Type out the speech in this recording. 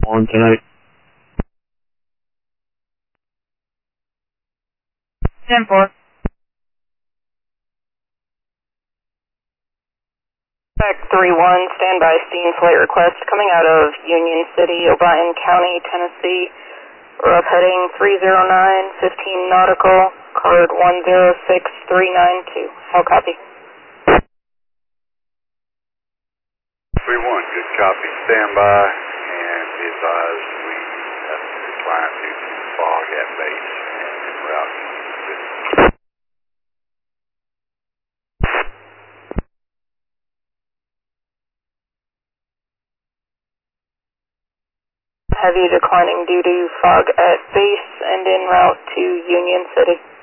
on tonight. 10-4. Back 3-1, standby scene flight request coming out of Union City, O'Brien County, Tennessee. We're up heading 309, 15 nautical, card 106392. How copy? 3-1, good copy. Stand by and be advised we have to decline due to fog at base and en route. Heavy declining due to fog at base and en route to Union City.